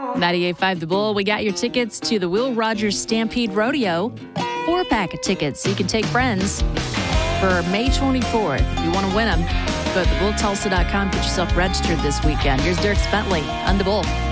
98.5 The Bull, we got your tickets to the Will Rogers Stampede Rodeo. 4-pack of tickets so you can take friends for May 24th. If you want to win them, go to thebulltulsa.com. Get yourself registered this weekend. Here's Dirk Bentley on The Bull.